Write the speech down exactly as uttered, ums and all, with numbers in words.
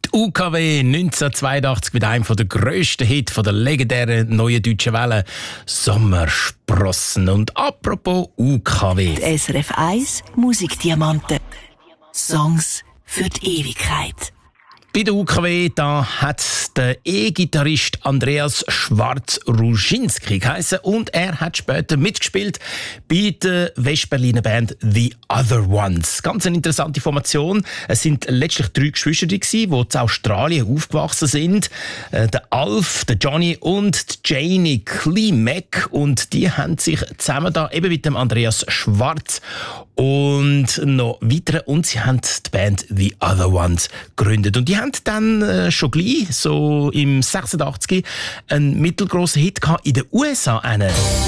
Die U K W neunzehnhundertzweiundachtzig mit einem der grössten Hits der legendären Neuen Deutschen Welle, Sommersprossen. Und apropos U K W. Die S R F eins Musikdiamanten. Songs für die Ewigkeit. Bei der U K W da hat der E-Gitarrist Andreas Schwarz-Ruschinski geheissen und er hat später mitgespielt bei der Westberliner Band The Other Ones. Ganz eine interessante Formation. Es sind letztlich drei Geschwister, die in Australien aufgewachsen sind. Der Alf, der Johnny und die Janie Klimek. Und die haben sich zusammen da eben mit dem Andreas Schwarz und noch weitere und sie haben die Band The Other Ones gegründet. Und die haben dann äh, schon gleich, so im sechsundachtzig, einen mittelgroßen Hit gehabt in den U S A.